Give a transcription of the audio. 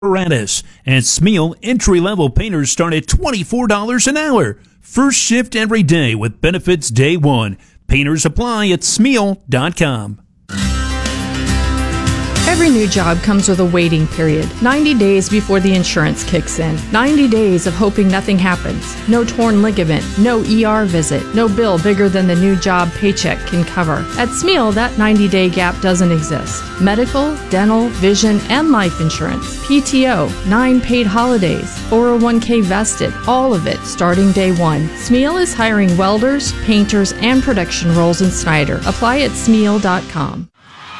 apparatus. At Smeel, entry-level painters start at $24 an hour. First shift every day with benefits day one. Painters apply at Smeel.com. Every new job comes with a waiting period. 90 days before the insurance kicks in. 90 days of hoping nothing happens. No torn ligament, no ER visit, no bill bigger than the new job paycheck can cover. At Smeel, that 90-day gap doesn't exist. Medical, dental, vision, and life insurance. PTO, 9 paid holidays, 401k vested, all of it starting day one. Smeel is hiring welders, painters, and production roles in Snyder. Apply at Smeel.com.